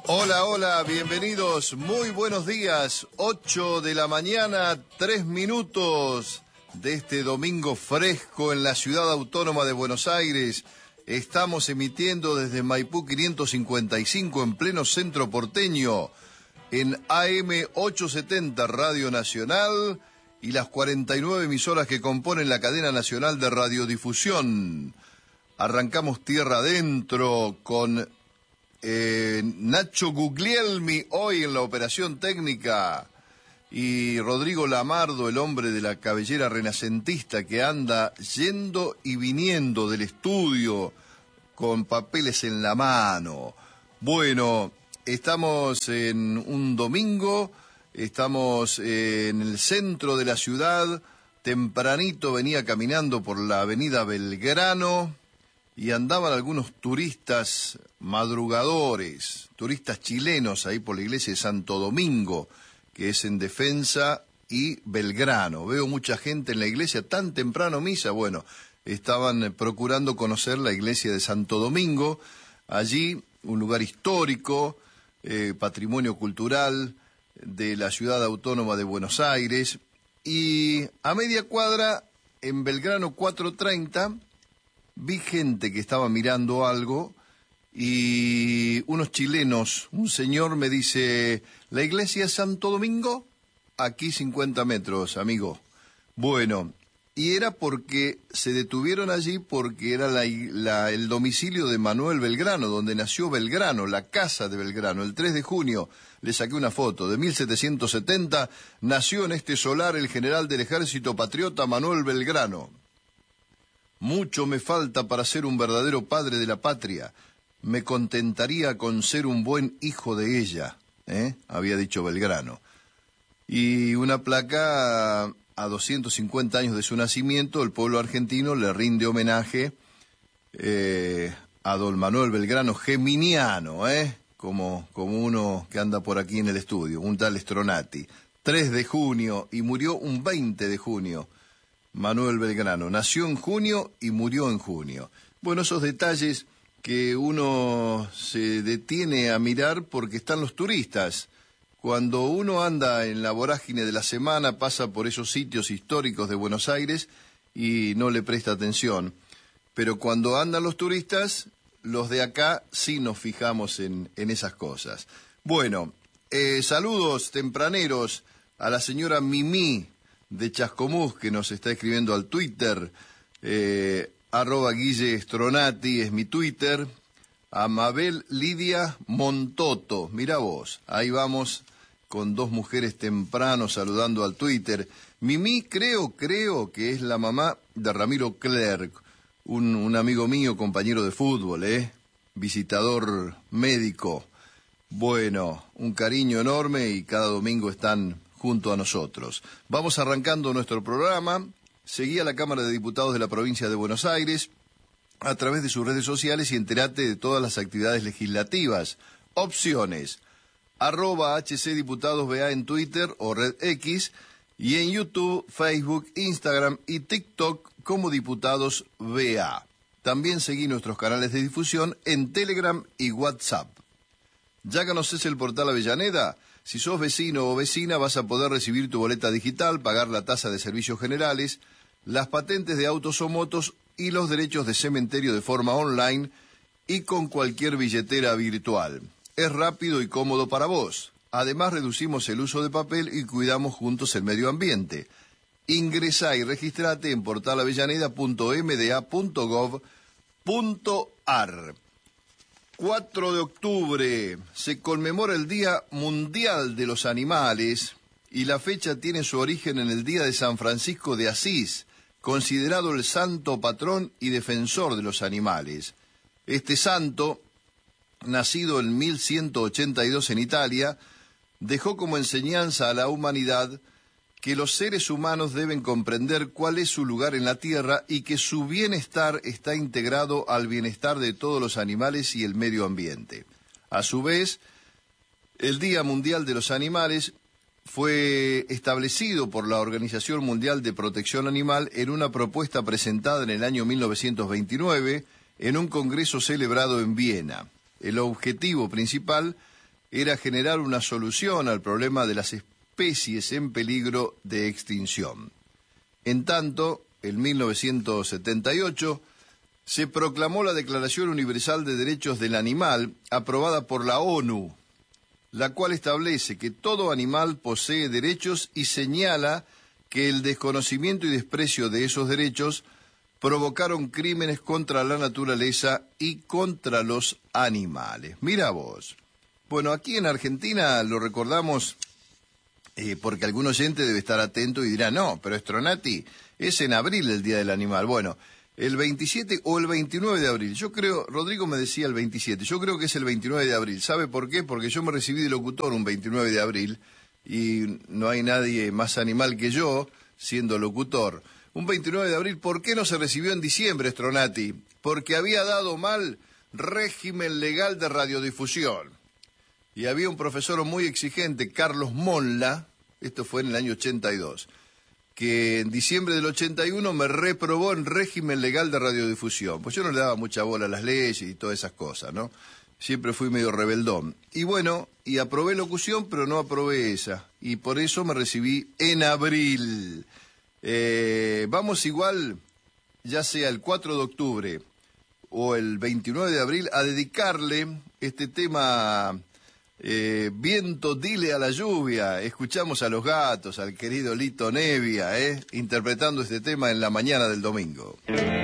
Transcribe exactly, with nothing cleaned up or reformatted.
Hola, hola, bienvenidos, muy buenos días, ocho de la mañana, tres minutos de este domingo fresco en la ciudad autónoma de Buenos Aires. Estamos emitiendo desde Maipú quinientos cincuenta y cinco en pleno centro porteño, en A M ochocientos setenta Radio Nacional y las cuarenta y nueve emisoras que componen la cadena nacional de radiodifusión. Arrancamos tierra adentro con Eh, Nacho Guglielmi hoy en la operación técnica y Rodrigo Lamardo, el hombre de la cabellera renacentista que anda yendo y viniendo del estudio con papeles en la mano. Bueno, estamos en un domingo, estamos en el centro de la ciudad, tempranito venía caminando por la avenida Belgrano y andaban algunos turistas madrugadores, turistas chilenos ahí por la iglesia de Santo Domingo, que es en Defensa y Belgrano. Veo mucha gente en la iglesia, tan temprano misa, bueno, estaban procurando conocer la iglesia de Santo Domingo, allí un lugar histórico, eh, patrimonio cultural de la ciudad autónoma de Buenos Aires, y a media cuadra, en Belgrano cuatrocientos treinta, vi gente que estaba mirando algo y unos chilenos, un señor me dice, ¿la iglesia es Santo Domingo? Aquí cincuenta metros, amigo. Bueno, y era porque se detuvieron allí porque era la, la, el domicilio de Manuel Belgrano, donde nació Belgrano, la casa de Belgrano. El tres de junio le saqué una foto, de mil setecientos setenta, nació en este solar el general del ejército patriota Manuel Belgrano. Mucho me falta para ser un verdadero padre de la patria. Me contentaría con ser un buen hijo de ella, ¿eh? Había dicho Belgrano. Y una placa a doscientos cincuenta años de su nacimiento, el pueblo argentino le rinde homenaje eh, a don Manuel Belgrano Geminiano, ¿eh? Como, como uno que anda por aquí en el estudio, un tal Stronati. tres de junio y murió un veinte de junio. Manuel Belgrano nació en junio y murió en junio. Bueno, esos detalles que uno se detiene a mirar porque están los turistas. Cuando uno anda en la vorágine de la semana, pasa por esos sitios históricos de Buenos Aires y no le presta atención. Pero cuando andan los turistas, los de acá sí nos fijamos en, en esas cosas. Bueno, eh, saludos tempraneros a la señora Mimí de Chascomús, que nos está escribiendo al Twitter, eh, arroba Guille Stronati es mi Twitter, a Mabel Lidia Montoto, mira vos, ahí vamos con dos mujeres temprano saludando al Twitter. Mimi creo, creo que es la mamá de Ramiro Clerc, un, un amigo mío, compañero de fútbol, eh, visitador médico. Bueno, un cariño enorme y cada domingo están junto a nosotros. Vamos arrancando nuestro programa. Seguí a la Cámara de Diputados de la provincia de Buenos Aires a través de sus redes sociales y entérate de todas las actividades legislativas. Opciones, arroba hcdiputadosba en Twitter o Red X y en YouTube, Facebook, Instagram y TikTok como Diputados B A. También seguí nuestros canales de difusión en Telegram y WhatsApp. ¿Ya conoces el portal Avellaneda? Si sos vecino o vecina vas a poder recibir tu boleta digital, pagar la tasa de servicios generales, las patentes de autos o motos y los derechos de cementerio de forma online y con cualquier billetera virtual. Es rápido y cómodo para vos. Además reducimos el uso de papel y cuidamos juntos el medio ambiente. Ingresá y registrate en portal avellaneda punto m d a punto gov punto a r. cuatro de octubre se conmemora el Día Mundial de los Animales y la fecha tiene su origen en el Día de San Francisco de Asís, considerado el santo patrón y defensor de los animales. Este santo, nacido en mil ciento ochenta y dos en Italia, dejó como enseñanza a la humanidad que los seres humanos deben comprender cuál es su lugar en la tierra y que su bienestar está integrado al bienestar de todos los animales y el medio ambiente. A su vez, el Día Mundial de los Animales fue establecido por la Organización Mundial de Protección Animal en una propuesta presentada en el año mil novecientos veintinueve en un congreso celebrado en Viena. El objetivo principal era generar una solución al problema de las especies en peligro de extinción. En tanto, en mil novecientos setenta y ocho se proclamó la Declaración Universal de Derechos del Animal, aprobada por la ONU, la cual establece que todo animal posee derechos y señala que el desconocimiento y desprecio de esos derechos provocaron crímenes contra la naturaleza y contra los animales. Mira vos. Bueno, aquí en Argentina lo recordamos eh, porque algún oyente debe estar atento y dirá, no, pero Stronati, es en abril el Día del Animal. Bueno, el veintisiete o el veintinueve de abril. Yo creo, Rodrigo me decía el veintisiete, yo creo que es el veintinueve de abril. ¿Sabe por qué? Porque yo me recibí de locutor un veintinueve de abril y no hay nadie más animal que yo siendo locutor. Un veintinueve de abril, ¿por qué no se recibió en diciembre, Stronati? Porque había dado mal régimen legal de radiodifusión. Y había un profesor muy exigente, Carlos Monla, esto fue en el año ochenta y dos, que en diciembre del ochenta y uno me reprobó en régimen legal de radiodifusión. Pues yo no le daba mucha bola a las leyes y todas esas cosas, ¿no? Siempre fui medio rebeldón. Y bueno, y aprobé locución, pero no aprobé esa. Y por eso me recibí en abril. Eh, vamos igual, ya sea el cuatro de octubre o el veintinueve de abril, a dedicarle este tema... Eh, viento, dile a la lluvia. Escuchamos a Los Gatos, al querido Lito Nevia, eh, interpretando este tema en la mañana del domingo.